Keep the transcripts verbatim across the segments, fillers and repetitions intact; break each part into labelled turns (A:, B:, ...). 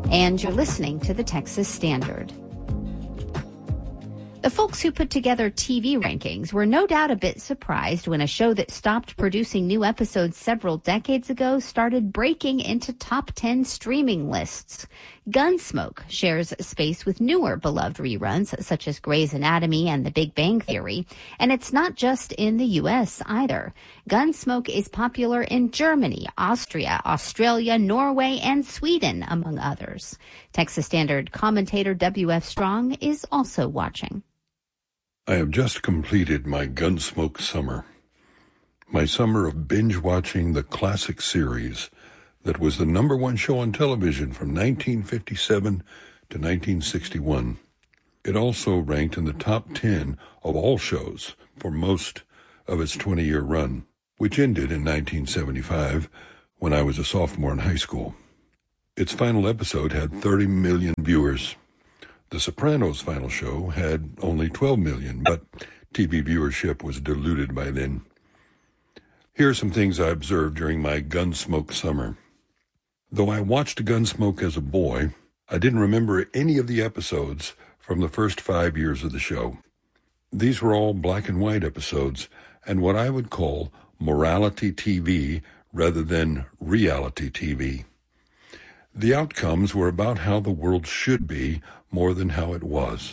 A: And you're listening to the Texas Standard. The folks who put together T V rankings were no doubt a bit surprised when a show that stopped producing new episodes several decades ago started breaking into top ten streaming lists. Gunsmoke shares space with newer beloved reruns such as Grey's Anatomy and The Big Bang Theory, and it's not just in the U S either. Gunsmoke is popular in Germany, Austria, Australia, Norway, and Sweden, among others. Texas Standard commentator W F Strong is also watching.
B: I have just completed my Gunsmoke summer. My summer of binge-watching the classic series that was the number one show on television from nineteen fifty-seven to nineteen sixty-one. It also ranked in the top ten of all shows for most of its twenty-year run, which ended in nineteen seventy-five when I was a sophomore in high school. Its final episode had thirty million viewers. The Sopranos' final show had only twelve million, but T V viewership was diluted by then. Here are some things I observed during my Gunsmoke summer. Though I watched Gunsmoke as a boy, I didn't remember any of the episodes from the first five years of the show. These were all black and white episodes, and what I would call morality T V rather than reality T V. The outcomes were about how the world should be more than how it was.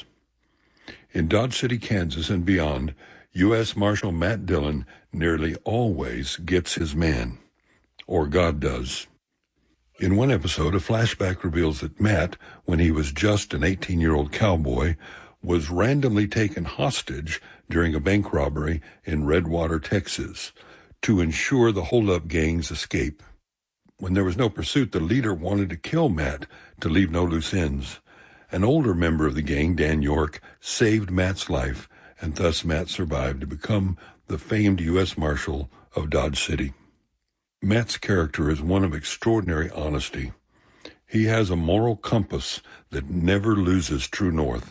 B: In Dodge City, Kansas and beyond, U S Marshal Matt Dillon nearly always gets his man, or God does. In one episode, a flashback reveals that Matt, when he was just an eighteen-year-old cowboy, was randomly taken hostage during a bank robbery in Redwater, Texas, to ensure the hold-up gang's escape. When there was no pursuit, the leader wanted to kill Matt to leave no loose ends. An older member of the gang, Dan York, saved Matt's life, and thus Matt survived to become the famed U S Marshal of Dodge City. Matt's character is one of extraordinary honesty. He has a moral compass that never loses true north.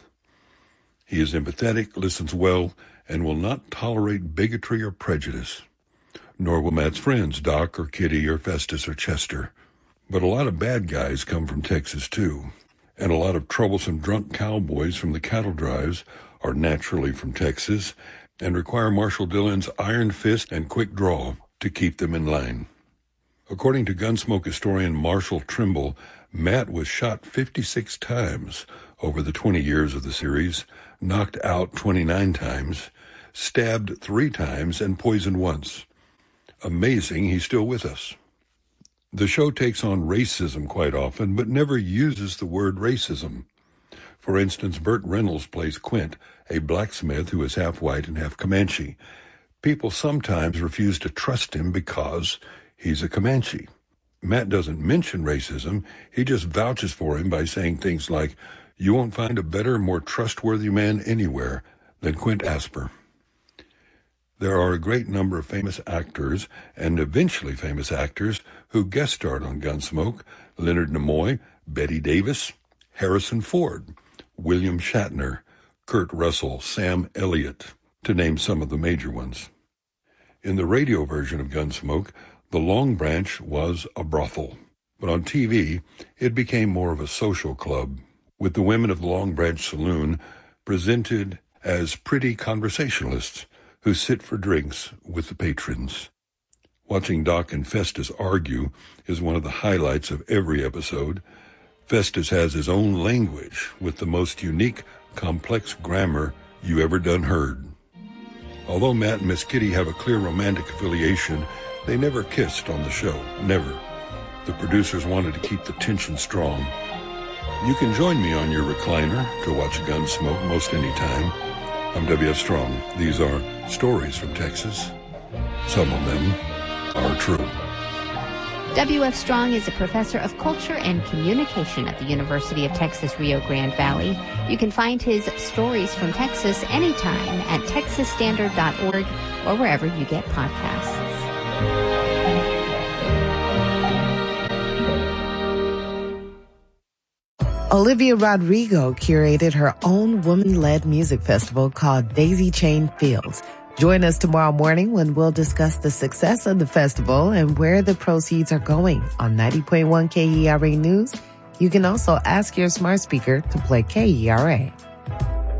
B: He is empathetic, listens well, and will not tolerate bigotry or prejudice. Nor will Matt's friends, Doc or Kitty or Festus or Chester. But a lot of bad guys come from Texas, too. And a lot of troublesome drunk cowboys from the cattle drives are naturally from Texas and require Marshal Dillon's iron fist and quick draw to keep them in line. According to Gunsmoke historian Marshall Trimble, Matt was shot fifty-six times over the twenty years of the series, knocked out twenty-nine times, stabbed three times, and poisoned once. Amazing he's still with us. The show takes on racism quite often, but never uses the word racism. For instance, Burt Reynolds plays Quint, a blacksmith who is half white and half Comanche. People sometimes refuse to trust him because he's a Comanche. Matt doesn't mention racism, he just vouches for him by saying things like, "You won't find a better, more trustworthy man anywhere than Quint Asper." There are a great number of famous actors, and eventually famous actors, who guest starred on Gunsmoke: Leonard Nimoy, Bette Davis, Harrison Ford, William Shatner, Kurt Russell, Sam Elliott, to name some of the major ones. In the radio version of Gunsmoke, the Long Branch was a brothel, but on T V, it became more of a social club, with the women of the Long Branch Saloon presented as pretty conversationalists who sit for drinks with the patrons. Watching Doc and Festus argue is one of the highlights of every episode. Festus has his own language with the most unique, complex grammar you ever done heard. Although Matt and Miss Kitty have a clear romantic affiliation, they never kissed on the show, never. The producers wanted to keep the tension strong. You can join me on your recliner to watch Gunsmoke most any time. I'm W F Strong. These are stories from Texas. Some of them are true.
A: W F Strong is a professor of culture and communication at the University of Texas Rio Grande Valley. You can find his Stories from Texas anytime at texas standard dot org or wherever you get podcasts.
C: Olivia Rodrigo curated her own woman-led music festival called Daisy Chain Fields. Join us tomorrow morning when we'll discuss the success of the festival and where the proceeds are going on ninety point one K E R A News You can also ask your smart speaker to play K E R A.